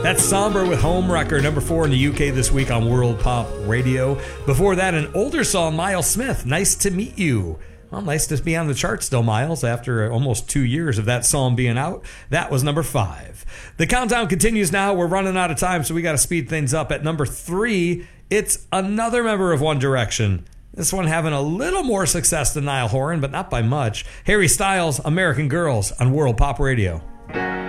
That's Somber with Home Wrecker, number 4 in the UK this week on World Pop Radio. Before that, an older song, Miles Smith, Nice to Meet You. Well, nice to be on the chart still, Miles, after almost 2 years of that song being out. That was number 5. The countdown continues now. We're running out of time, so we got to speed things up. At number 3, it's another member of One Direction. This one having a little more success than Niall Horan, but not by much. Harry Styles, American Girls on World Pop Radio.